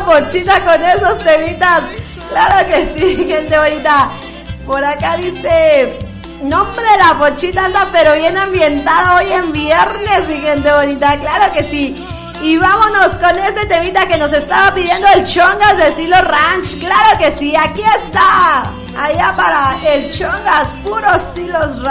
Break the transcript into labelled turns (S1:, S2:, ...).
S1: Pochita con esos temitas. Claro que sí, gente bonita. Por acá dice, nombre, la Pochita anda pero bien ambientada hoy en viernes, y gente bonita, claro que sí. Y vámonos con este temita que nos estaba pidiendo el Chongas de Silo Ranch. Claro que sí, aquí está. Allá para el Chongas, puros Silos Ranch.